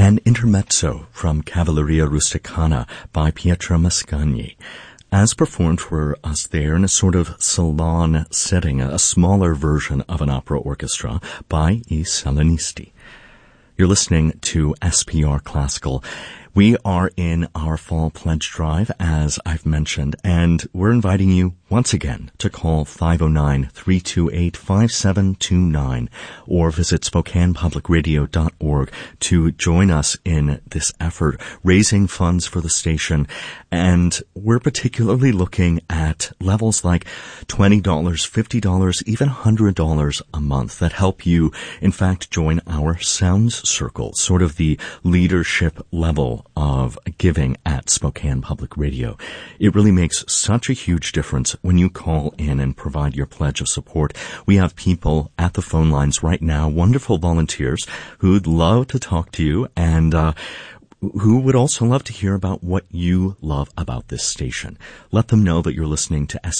An intermezzo from Cavalleria Rusticana by Pietro Mascagni, as performed for us there in a sort of salon setting, a smaller version of an opera orchestra by I Salonisti. You're listening to SPR Classical. We are in our fall pledge drive, as I've mentioned, and we're inviting you once again to call 509-328-5729 or visit SpokanePublicRadio.org to join us in this effort, raising funds for the station. And we're particularly looking at levels like $20, $50, even $100 a month that help you, in fact, join our Sounds Circle, sort of the leadership level of giving at Spokane Public Radio. It really makes such a huge difference when you call in and provide your pledge of support. We have people at the phone lines right now, wonderful volunteers who'd love to talk to you and who would also love to hear about what you love about this station. Let them know that you're listening to